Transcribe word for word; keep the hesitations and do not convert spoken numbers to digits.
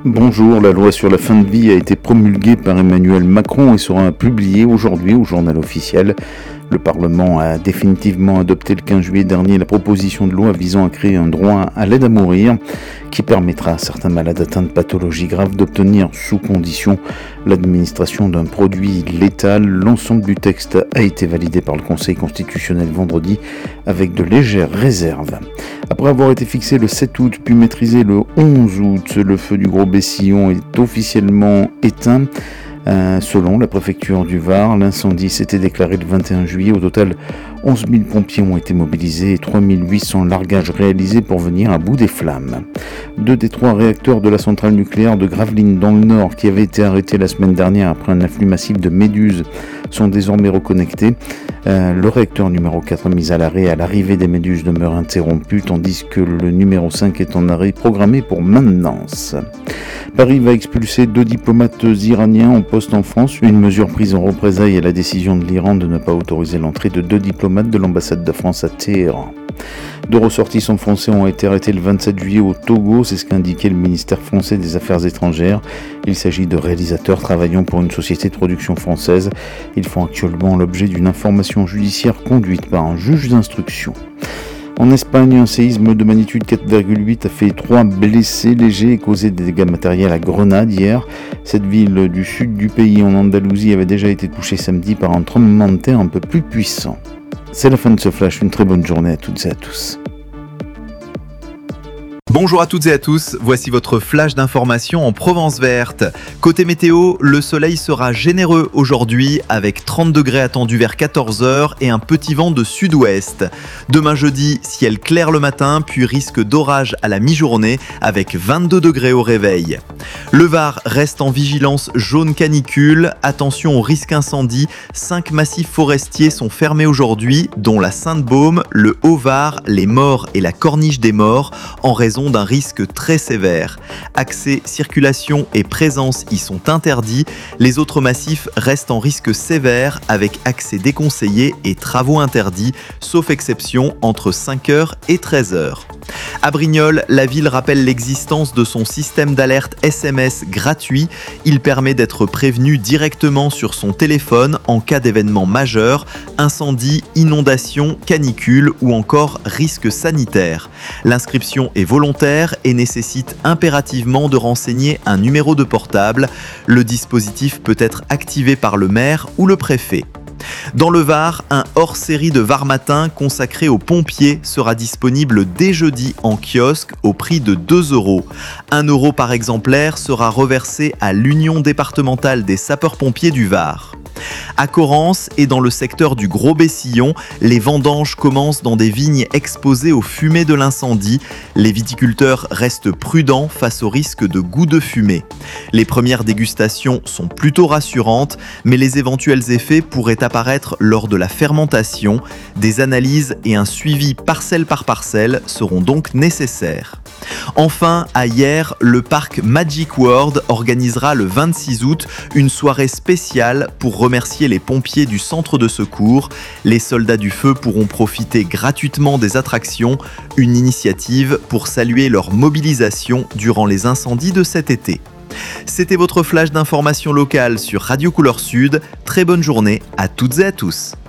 Bonjour, la loi sur la fin de vie a été promulguée par Emmanuel Macron et sera publiée aujourd'hui au journal officiel. Le Parlement a définitivement adopté le quinze juillet dernier la proposition de loi visant à créer un droit à l'aide à mourir qui permettra à certains malades atteints de pathologies graves d'obtenir sous condition l'administration d'un produit létal. L'ensemble du texte a été validé par le Conseil constitutionnel vendredi avec de légères réserves. Après avoir été fixé le sept août puis maîtrisé le onze août, le feu du Gros Bessillon est officiellement éteint. Euh, selon la préfecture du Var, l'incendie s'était déclaré le vingt et un juillet. Au total, onze mille pompiers ont été mobilisés et trois mille huit cents largages réalisés pour venir à bout des flammes. Deux des trois réacteurs de la centrale nucléaire de Gravelines dans le Nord, qui avaient été arrêtés la semaine dernière après un afflux massif de méduses, sont désormais reconnectés. Euh, le réacteur numéro quatre mis à l'arrêt à l'arrivée des méduses demeure interrompu, tandis que le numéro cinq est en arrêt programmé pour maintenance. Paris va expulser deux diplomates iraniens en poste en France, une mesure prise en représailles à la décision de l'Iran de ne pas autoriser l'entrée de deux diplomates de l'ambassade de France à Téhéran. Deux ressortissants français ont été arrêtés le vingt-sept juillet au Togo, c'est ce qu'a indiqué le ministère français des Affaires étrangères. Il s'agit de réalisateurs travaillant pour une société de production française. Ils font actuellement l'objet d'une information judiciaire conduite par un juge d'instruction. En Espagne, un séisme de magnitude quatre virgule huit a fait trois blessés légers et causé des dégâts matériels à Grenade hier. Cette ville du sud du pays en Andalousie avait déjà été touchée samedi par un tremblement de terre un peu plus puissant. C'est la fin de ce flash, une très bonne journée à toutes et à tous. Bonjour à toutes et à tous, voici votre flash d'information en Provence verte. Côté météo, le soleil sera généreux aujourd'hui avec trente degrés attendus vers quatorze heures et un petit vent de sud-ouest. Demain jeudi, ciel clair le matin puis risque d'orage à la mi-journée avec vingt-deux degrés au réveil. Le Var reste en vigilance jaune canicule, attention au risque incendie, cinq massifs forestiers sont fermés aujourd'hui dont la Sainte-Baume, le Haut-Var, les Maures et la Corniche des Maures en raison d'un risque très sévère. Accès, circulation et présence y sont interdits. Les autres massifs restent en risque sévère avec accès déconseillé et travaux interdits, sauf exception entre cinq heures et treize heures. À Brignoles, la ville rappelle l'existence de son système d'alerte S M S gratuit. Il permet d'être prévenu directement sur son téléphone en cas d'événement majeur, incendie, inondation, canicule ou encore risque sanitaire. L'inscription est volontaire et nécessite impérativement de renseigner un numéro de portable. Le dispositif peut être activé par le maire ou le préfet. Dans le Var, un hors-série de Var Matin consacré aux pompiers sera disponible dès jeudi en kiosque au prix de deux euros. un euro par exemplaire sera reversé à l'Union départementale des sapeurs-pompiers du Var. À Corrence et dans le secteur du Gros Bessillon, les vendanges commencent dans des vignes exposées aux fumées de l'incendie. Les viticulteurs restent prudents face au risque de goût de fumée. Les premières dégustations sont plutôt rassurantes, mais les éventuels effets pourraient apparaître lors de la fermentation. Des analyses et un suivi parcelle par parcelle seront donc nécessaires. Enfin, à Hyères, le parc Magic World organisera le vingt-six août une soirée spéciale pour remercier les pompiers du centre de secours. Les soldats du feu pourront profiter gratuitement des attractions, une initiative pour saluer leur mobilisation durant les incendies de cet été. C'était votre flash d'information locale sur Radio Couleur Sud. Très bonne journée à toutes et à tous.